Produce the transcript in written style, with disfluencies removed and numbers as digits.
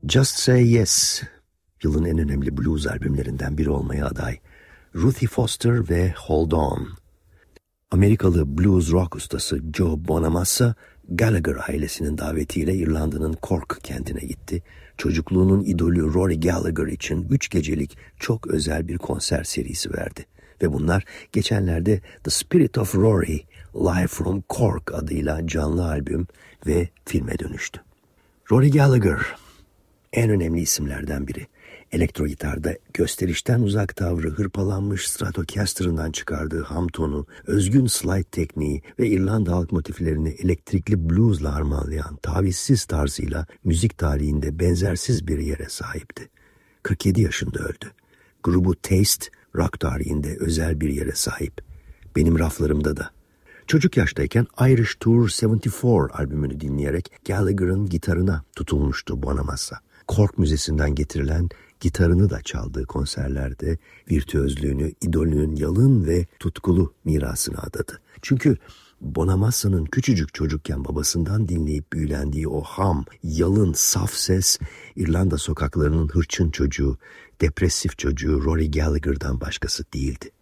Just Say Yes, yılın en önemli blues albümlerinden biri olmaya aday. Ruthie Foster ve Hold On. Amerikalı blues rock ustası Joe Bonamassa, Gallagher ailesinin davetiyle İrlanda'nın Cork kentine gitti. Çocukluğunun idolü Rory Gallagher için 3 gecelik çok özel bir konser serisi verdi. Ve bunlar geçenlerde The Spirit of Rory, Live from Cork adıyla canlı albüm ve filme dönüştü. Rory Gallagher en önemli isimlerden biri. Elektro gitarda gösterişten uzak tavrı, hırpalanmış Stratocaster'ından çıkardığı ham tonu, özgün slide tekniği ve İrlanda halk motiflerini elektrikli bluesla harmanlayan tavizsiz tarzıyla müzik tarihinde benzersiz bir yere sahipti. 47 yaşında öldü. Grubu Taste, rock tarihinde özel bir yere sahip. Benim raflarımda da. Çocuk yaştayken Irish Tour 74 albümünü dinleyerek Gallagher'ın gitarına tutulmuştu Bonamassa. Cork Müzesi'nden getirilen gitarını da çaldığı konserlerde virtüözlüğünü idolünün yalın ve tutkulu mirasına adadı. Çünkü Bonamassa'nın küçücük çocukken babasından dinleyip büyülendiği o ham, yalın, saf ses İrlanda sokaklarının hırçın çocuğu, depresif çocuğu Rory Gallagher'dan başkası değildi.